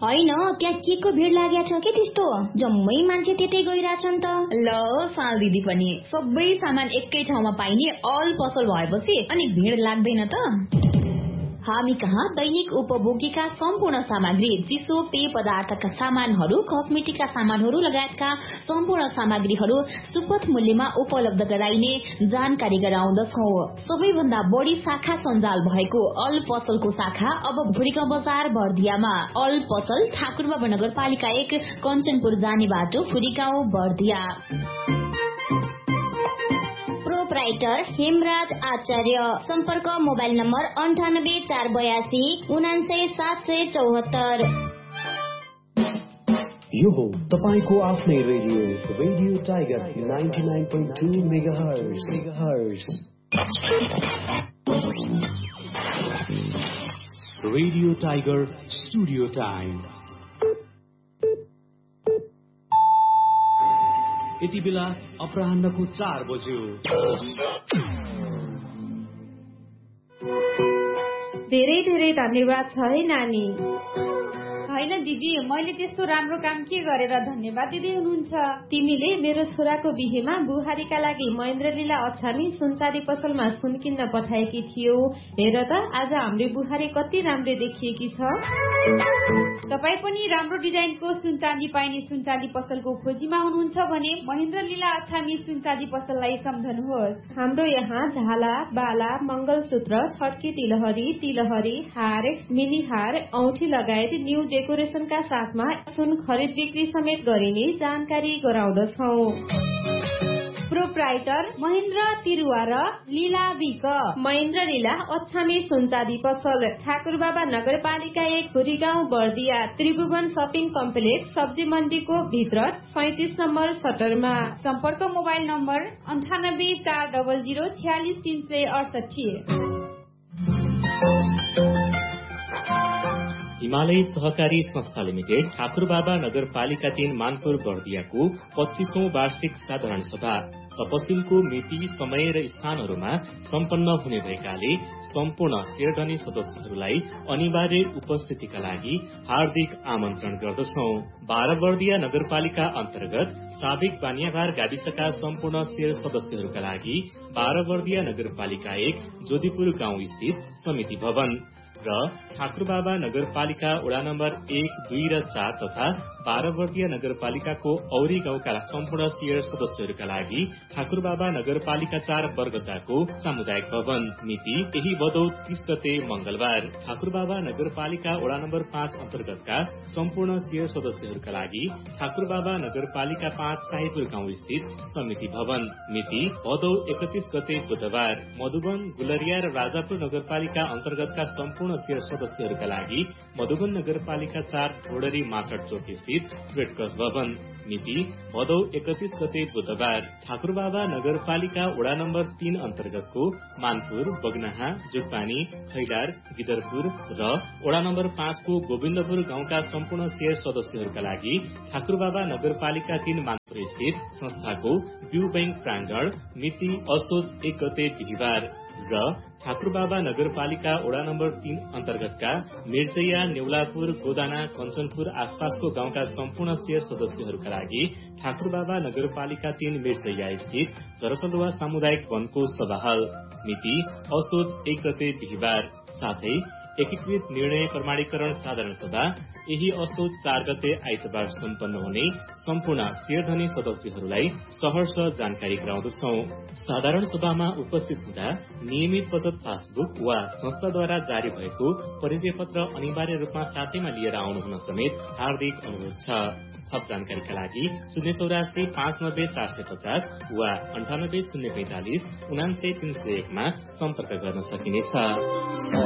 होइन त्यहाँ के को भिड लागेको छ के त्यस्तो जम्मै मान्छे त्यतै गइराछन् त। ल साल दिदी पनि सबै सामान एकै ठाउँमा पाइने अल पसल भएपछि अनि भिड लाग्दैन त। हामी कहाँ दैनिक उपभोगीका सम्पूर्ण सामग्री, चिसो पेय पदार्थका सामानहरू, कस्मेटिकका सामानहरू लगायतका सम्पूर्ण सामग्रीहरू सुपथ मूल्यमा उपलब्ध गराइने जानकारी गराउँदछौ। सबैभन्दा बढी शाखा सञ्जाल भएको अल पसलको शाखा अब भुरीगाउँ बजार बर्दियामा। अल पसल ठाकुरबाबा नगरपालिका 1 कञ्चनपुर जाने बाटो भुरीगाउँ बर्दिया। प्रोप्राइटर हेमराज आचार्य। सम्पर्क मोबाइल नम्बर 98 482 79 774। यो हो तपाईको आफ्नै radio tiger 99.2 megahertz. Radio tiger studio time यति बेला अपराह्नको 4 बज्यो। धेरै धेरै धन्यवाद छ है नानी। होइन दिदी, मैले त्यस्तो राम्रो काम के गरेर धन्यवाद दिँदै हुनुहुन्छ? तिमीले मेरो छोराको बिहेमा बुहारीका लागि महेन्द्र लीला अछामी सुनचाँदी पसलमा सुन किन्न पठाएकी थियौ। हेर त आज हाम्रो बुहारी कति राम्रो देखिएकी छ। तपाई पनि राम्रो डिजाइनको सुनचाँदी पाइने सुनचाँदी पसलको खोजीमा हुनुहुन्छ भने महेन्द्र लीला अछामी सुनचाँदी पसललाई सम्झनुहोस्। हाम्रो यहाँ झाला, बाला, मंगलसूत्र, छड्की तिलहरी, हार, मिनी हार, औठी लगायत न्यू डेकोरेशनका साथमा सुन खरिद बिक्री समेत गरिने जानकारी गराउँदछौ। प्रोप्राइटर महेन्द्र तिरुवा र लीला विक। महेन्द्र लीला अछामी सुनचाँदी पसल ठाकुरबाबा नगरपालिका 1 भुरीगाउँ बर्दिया, त्रिभुवन शपिङ कम्प्लेक्स, सब्जी मण्डीको भित्र 35 नम्बर सटरमा। सम्पर्क मोबाइल नम्बर 98 400 46 368। हिमालय सहकारी संस्था लिमिटेड ठाकुरबाबा नगरपालिका 3 मानपुर बर्दियाको 25औं वार्षिक साधारण सभा तपसिलको मिति, समय र स्थानहरूमा सम्पन्न हुने भएकाले सम्पूर्ण शेरधनी सदस्यहरूलाई अनिवार्य उपस्थितिका लागि हार्दिक आमन्त्रण गर्दछौं। 12 बर्दिया नगरपालिका अन्तर्गत साबिक बानियाघार गाविसका सम्पूर्ण शेर सदस्यहरूका लागि 12 बर्दिया नगरपालिका 1 जोधीपुर गाउँ स्थित समिति भवन र ठाकुरबाबा नगरपालिका वडा नम्बर 1, 2 र 4 तथा 12 बर्दिया नगरपालिकाको औरी गाउँका सम्पूर्ण शेर सदस्यहरूका लागि ठाकुरबाबा नगरपालिका 4 बरगदाको सामुदायिक भवन। मिति यही भदौ 30 गते मंगलबार। ठाकुरबाबा नगरपालिका वडा नम्बर 5 अन्तर्गतका सम्पूर्ण शेर सदस्यहरूका लागि ठाकुरबाबा नगरपालिका 5 साहिपुर गाउँ स्थित समिति भवन। मिति भदौ 31 गते बुधबार। मधुबन, गुलरिया र राजापुर नगरपालिका अन्तर्गतका सम्पूर्ण शेर सदस्यहरूका लागि मधुबन नगरपालिका 4 घोडरी माछड चौक स्थित रेडक्रस भवन। मिति भदौ 31 गते बुधबार। ठाकुरबाबा नगरपालिका वडा नम्बर 3 अन्तर्गतको मानपुर, बगनाहा, जुटपानी, खैलार, गिदरपुर र वडा नम्बर 5 को गोविन्दपुर गाउँका सम्पूर्ण शेर सदस्यहरूका लागि ठाकुरबाबा नगरपालिका 3 मानपुर स्थित संस्थाको ब्यू बैंक प्राङ्गण। मिति असोज 1 गते बिहिबार। र ठाकुरबाबा नगरपालिका वडा नम्बर 3 अन्तर्गतका मिर्चैया, नेउलापुर, गोदाना, कञ्चनपुर आसपासको गाउँका सम्पूर्ण शेर सदस्यहरूका लागि ठाकुरबाबा नगरपालिका 3 मिर्चैया स्थित जरसलुवा सामुदायिक वनको सभा हल। मिति असोज 1 गते बिहिबार। साथै एकीकृत निर्णय प्रमाणीकरण साधारण सभा यही असोज 4 गते आइतबार सम्पन्न हुने सम्पूर्ण शेरधनी सदस्यहरूलाई सहर्ष जानकारी गराउँदछौ। साधारण सभामा उपस्थित हुँदा नियमित बचत पासबुक वा संस्थाद्वारा जारी भएको परिचय पत्र अनिवार्य रूपमा साथैमा लिएर आउनुहुन समेत हार्दिक अनुरोध छ। थप जानकारीका लागि 084 590 450 वा 98 045 99 301 मा सम्पर्क गर्न सकिनेछ।